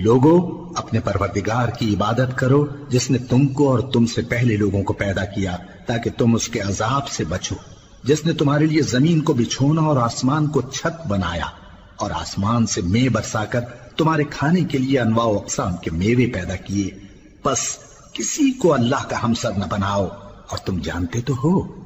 लोगों, अपने परवरदिगार की इबादत करो जिसने तुमको और तुमसे पहले लोगों को पैदा किया ताकि तुम उसके अजाब से बचो, जिसने तुम्हारे लिए जमीन को बिछोना और आसमान को छत बनाया और आसमान से मेंह बरसाकर तुम्हारे खाने के लिए अनवाओ अक़साम के मेवे पैदा किए। बस किसी को अल्लाह का हमसर न बनाओ और तुम जानते तो हो